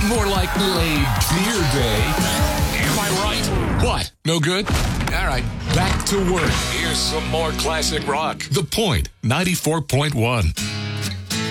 More like late beer day. Am I right? What? No good? All right, back to work. Here's some more classic rock. The Point, 94.1.